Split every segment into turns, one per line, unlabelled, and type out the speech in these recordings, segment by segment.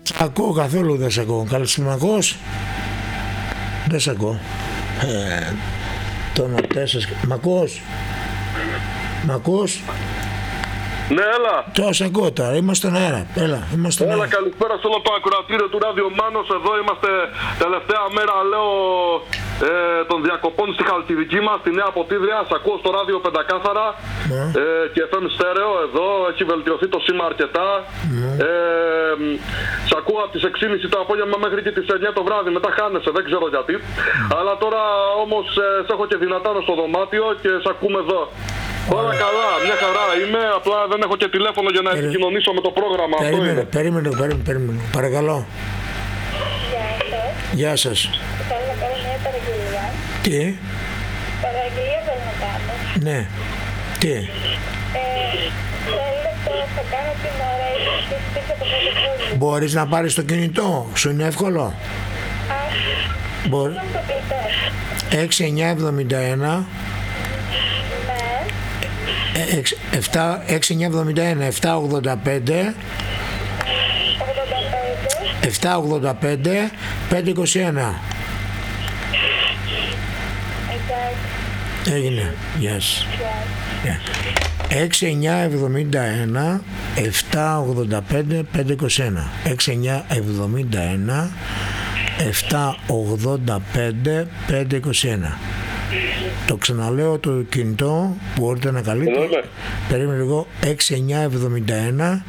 Ακούω καθόλου, δεν σε ακούω. Καλώς μ' ακούς? Δεν σε ακούω. Το νοτές. Μ' ακούς? Μ' ακούς?
Ναι, έλα.
Τόσο ακούω τώρα, είμαστε στον αέρα. Έλα,
καλησπέρα σε όλο το ακροατήριο του Ράδιο Μάνος. Εδώ είμαστε τελευταία μέρα, λέω, των διακοπών στη Χαλκιδική μας, στη Νέα Ποτίδρια. Σ' ακούω στο ράδιο πεντακάθαρα και FM στέρεο. Εδώ έχει βελτιωθεί το σήμα αρκετά. Σ' ακούω από τις 6.30 το απόγευμα μέχρι και τις 9 το βράδυ. Μετά χάνεσαι, δεν ξέρω γιατί. Αλλά τώρα όμως σε έχω και δυνατά στο δωμάτιο και σ' ακούμε εδώ. Όλα καλά, μια χαρά είμαι, απλά δεν έχω και τηλέφωνο για να επικοινωνήσω με το πρόγραμμα.
Περίμενε, παρακαλώ. Γεια σας.
Θέλω να κάνω μια παραγγελία.
Τι?
Παραγγελία θέλω να κάνω.
Ναι, τι?
Θέλω θα κάνω την ώρα και πίσω από το τηλέφωνο.
Μπορείς να πάρεις το κινητό, σου είναι εύκολο? Μπορεί. 6971 6971 785 785 521. Έγινε. Yes. 6971 785 521. 6971 785 521. Το ξαναλέω, το κινητό που μπορείτε να καλείτε. Περίμενε λίγο. 6971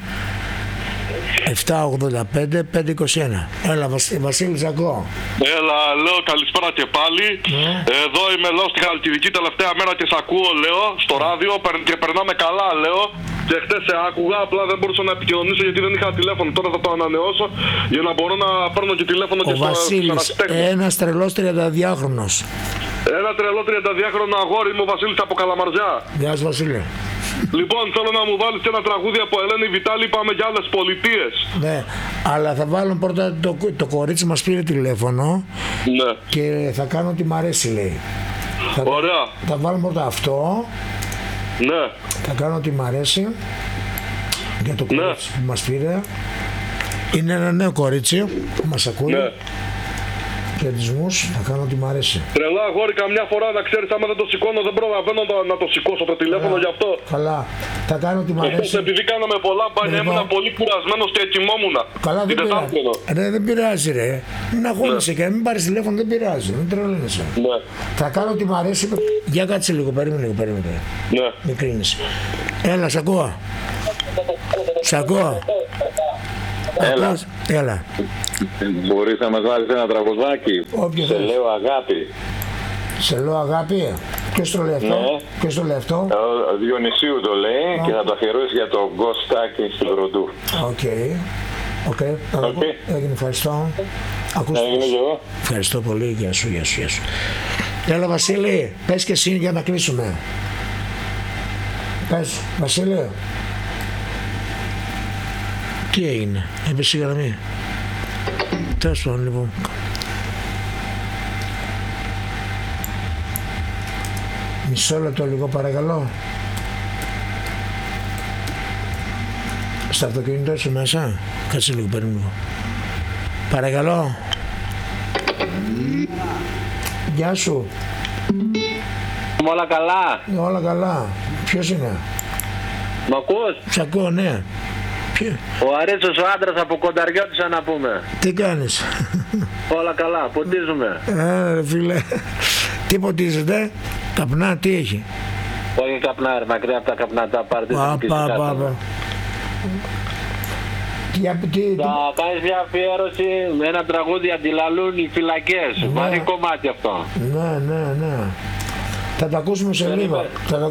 785 521. Έλα, Βασίλη, ακούω.
Έλα, λέω καλησπέρα και πάλι. Εδώ είμαι, λέω, στη Χαλκιδική τελευταία μέρα και σ' ακούω, λέω, στο ράδιο και περνάμε καλά, λέω. Και χτες σε άκουγα, απλά δεν μπορούσα να επικοινωνήσω γιατί δεν είχα τηλέφωνο. Τώρα θα το ανανεώσω για να μπορώ να παίρνω και τηλέφωνο και στο
Βασίλης, ένας τρελός 32χρονος.
Ένα τρελό 32χρονο αγόρι μου, Βασίλης από Καλαμαριά.
Γεια σου, Βασίλη.
Λοιπόν, θέλω να μου βάλεις και ένα τραγούδι από Ελένη Βιτάλη, πάμε για άλλες πολιτείες.
Ναι, αλλά θα βάλω πρώτα το κορίτσι μας πήρε τηλέφωνο.
Ναι.
Και θα κάνω ότι μ' αρέσει, λέει.
Ωραία.
Θα βάλουμε πρώτα αυτό.
Ναι.
Θα κάνω ότι μ' αρέσει για το κορίτσι που μας πήρε. Είναι ένα νέο κορίτσι που μας ακούει.
Ναι.
Χαιρετισμούς, θα κάνω ότι μ' αρέσει.
Τρελά αγόρι, καμιά φορά να ξέρεις, άμα δεν το σηκώνω, δεν προλαβαίνω να το σηκώσω το τηλέφωνο, γι' αυτό.
Καλά, θα κάνω ότι μ' αρέσει.
Επειδή κάναμε πολλά μπάνια, ήμουν πολύ κουρασμένος και κοιμόμουν.
Καλά, δεν πειράζει, ρε. Μην αγχώνεσαι και μην πάρεις τηλέφωνο, δεν πειράζει. Μην τρελαίνεσαι.
Ναι.
Θα κάνω ότι μ' αρέσει. Για κάτσε λίγο, περίμενε.
Ναι.
Μην κρίνεις. Έλα, σ' ακούω. Σ' ακούω. Έλα.
Μπορείς να μας βάλεις ένα τραγουδάκι? Σε λέω αγάπη.
Σε λέω αγάπη. Ποιος το λέει αυτό?
Ναι.
Ποιος το λέει αυτό?
Ο Διονυσίου το λέει και θα το αφιερώσει για το Γκοστάκι στην Βροντού.
Οκ. Έγινε, ευχαριστώ.
Έγινε και εγώ.
Ευχαριστώ πολύ, γεια σου. Έλα, Βασίλη, πες και εσύ για να κλείσουμε. Πες, Βασίλη. Τι έγινε, έπεσε η γραμμή. Τέλος πάντων, λοιπόν. Μισό λεπτό λίγο, παρακαλώ. Στα αυτοκίνητο σου μέσα. Κάτσε λίγο, παίρνει λίγο. Παρακαλώ. Γεια σου.
Όλα καλά.
Όλα καλά. Ποιος είναι?
Μ' ακούς?
Σ' ακούω, ναι.
Ο Αρίσος ο άντρας από Κονταριώτησα να πούμε.
Τι κάνεις?
Όλα καλά, ποτίζουμε.
Φίλε, τι ποτίζετε? Καπνά, τι έχει?
Όχι καπνά, ρε, μακριά από τα καπνατά πάρτε.
Πα.
Θα κάνεις μια αφιέρωση με ένα τραγούδι «Αντιλαλούν οι φυλακές». Βαρύ κομμάτι αυτό.
Ναι. Θα τα ακούσουμε σε λίγο.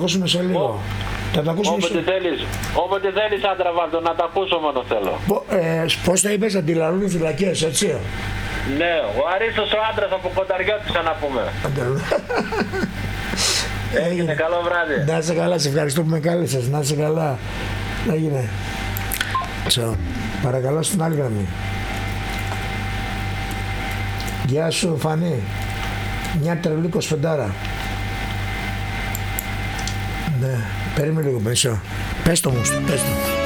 Όποτε θέλεις άντρα Βάλτο, να τα ακούσω μόνο θέλω.
Πώς τα είπες, αντιλαλούν οι φυλακές, έτσι?
Ναι, ο Αρίστος ο άντρας από Κονταριώτησα να πούμε. Έγινε, καλό βράδυ.
Να είσαι καλά, σε ευχαριστώ που με κάλεσες, να είσαι καλά. Έγινε. Παρακαλώ στην άλλη γραμμή. Γεια σου, Φανή. Μια τρελή 25. Ναι, περίμενε λίγο, πες το μου, πες το.